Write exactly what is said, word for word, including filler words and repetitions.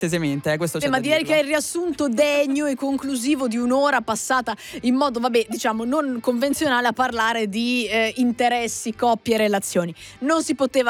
Tesemente, eh, questo c'è Eh, ma da direi dirlo. che è il riassunto degno e conclusivo di un'ora passata in modo, vabbè, diciamo, non convenzionale a parlare di eh, interessi, coppie e relazioni. Non si poteva